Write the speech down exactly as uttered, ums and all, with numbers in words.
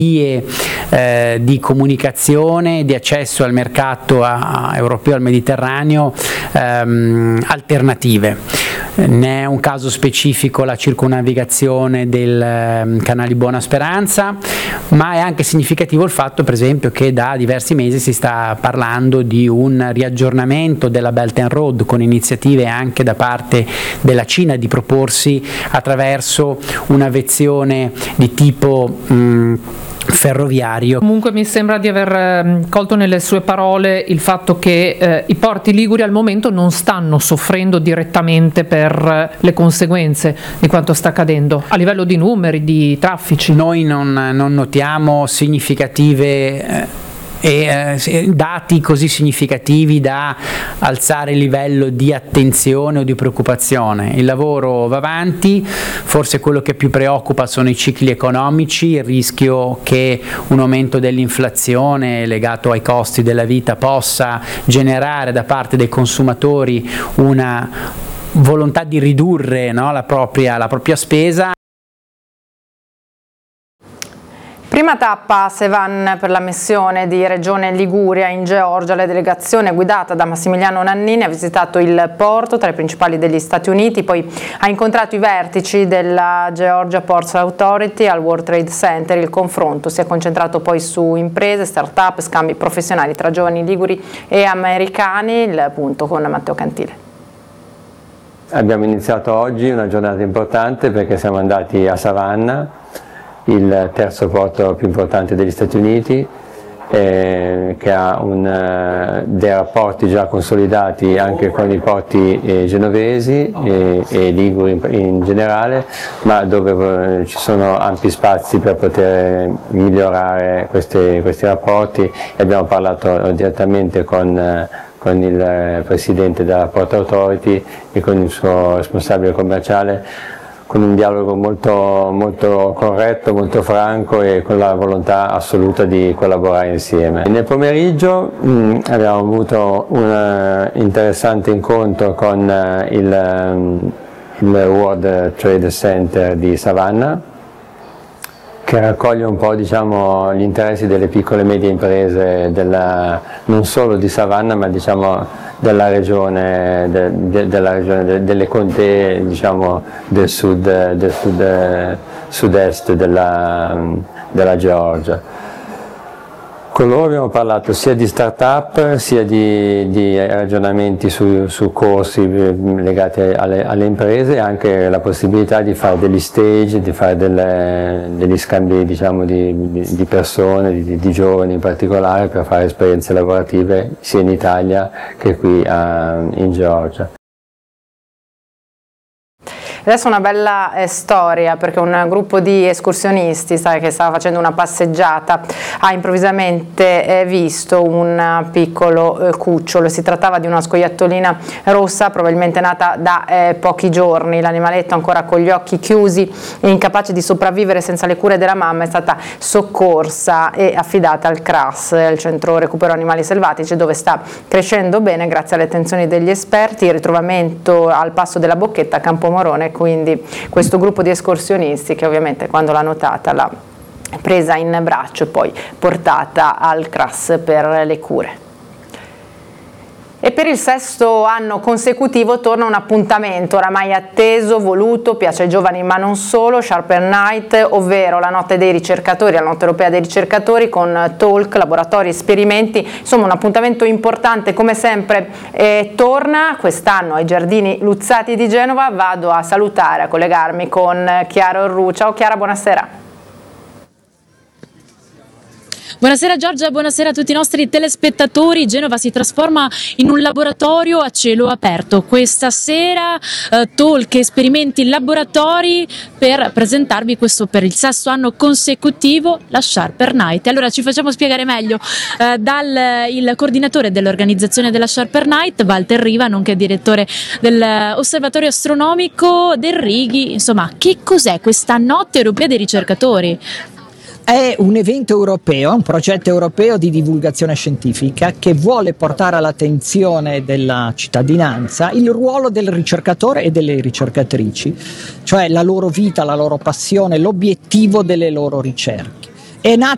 vie eh, di comunicazione, di accesso al mercato a, a europeo, al Mediterraneo, ehm, alternative. Ne è un caso specifico la circumnavigazione del eh, canale di Buona Speranza, ma è anche significativo il fatto, per esempio, che da diversi mesi si sta parlando di un riaggiornamento della Belt and Road, con iniziative anche da parte della Cina di proporsi attraverso una vezione di tipo mh, ferroviario. Comunque mi sembra di aver eh, colto nelle sue parole il fatto che eh, i porti liguri al momento non stanno soffrendo direttamente per eh, le conseguenze di quanto sta accadendo a livello di numeri, di traffici. Noi non, non notiamo significative eh, e eh, dati così significativi da alzare il livello di attenzione o di preoccupazione. Il lavoro va avanti, forse quello che più preoccupa sono i cicli economici, il rischio che un aumento dell'inflazione legato ai costi della vita possa generare da parte dei consumatori una volontà di ridurre, no, la propria, la propria spesa. Prima tappa a Sevan per la missione di Regione Liguria in Georgia. La delegazione guidata da Massimiliano Nannini ha visitato il porto tra i principali degli Stati Uniti, poi ha incontrato i vertici della Georgia Ports Authority al World Trade Center. Il confronto si è concentrato poi su imprese, start-up, scambi professionali tra giovani liguri e americani. Il punto con Matteo Cantile. Abbiamo iniziato oggi una giornata importante perché siamo andati a Savannah, il terzo porto più importante degli Stati Uniti, eh, che ha un, eh, dei rapporti già consolidati anche con i porti eh, genovesi e, e liguri in, in generale, ma dove eh, ci sono ampi spazi per poter migliorare questi, questi rapporti. E abbiamo parlato direttamente con eh, con il presidente della Port Authority e con il suo responsabile commerciale, con un dialogo molto, molto corretto, molto franco e con la volontà assoluta di collaborare insieme. Nel pomeriggio mh, abbiamo avuto un interessante incontro con uh, il, um, il World Trade Center di Savannah, che raccoglie un po', diciamo, gli interessi delle piccole e medie imprese della, non solo di Savannah, ma diciamo della regione, de, de, della regione de, delle contee, diciamo, del sud, del sud, sud-est della, della Georgia. Con loro abbiamo parlato sia di start-up, sia di, di ragionamenti su, su corsi legati alle, alle imprese, e anche la possibilità di fare degli stage, di fare delle, degli scambi, diciamo, di, di, di persone, di, di giovani in particolare, per fare esperienze lavorative sia in Italia che qui a, in Georgia. Adesso una bella eh, storia, perché un gruppo di escursionisti, sai, che stava facendo una passeggiata, ha improvvisamente eh, visto un piccolo eh, cucciolo. Si trattava di una scoiattolina rossa, probabilmente nata da eh, pochi giorni. L'animaletto, ancora con gli occhi chiusi e incapace di sopravvivere senza le cure della mamma, è stata soccorsa e affidata al C R A S, il Centro Recupero Animali Selvatici, dove sta crescendo bene grazie alle attenzioni degli esperti. Il ritrovamento al passo della Bocchetta a Campomorone. Quindi questo gruppo di escursionisti, che ovviamente quando l'ha notata l'ha presa in braccio e poi portata al C R A S per le cure. E per il sesto anno consecutivo torna un appuntamento oramai atteso, voluto, piace ai giovani ma non solo, Sharper Night, ovvero la notte dei ricercatori, la notte europea dei ricercatori, con talk, laboratori, esperimenti. Insomma, un appuntamento importante, come sempre eh, torna quest'anno ai Giardini Luzzati di Genova. Vado a salutare, a collegarmi con Chiara Orru. Ciao Chiara, buonasera. Buonasera Giorgia, buonasera a tutti i nostri telespettatori. Genova si trasforma in un laboratorio a cielo aperto. Questa sera eh, talk, esperimenti, laboratori per presentarvi questo per il sesto anno consecutivo, la Sharper Night. Allora ci facciamo spiegare meglio eh, dal il coordinatore dell'organizzazione della Sharper Night, Walter Riva, nonché direttore dell'Osservatorio Astronomico del Righi. Insomma, che cos'è questa notte europea dei ricercatori? È un evento europeo, un progetto europeo di divulgazione scientifica che vuole portare all'attenzione della cittadinanza il ruolo del ricercatore e delle ricercatrici, cioè la loro vita, la loro passione, l'obiettivo delle loro ricerche. È nato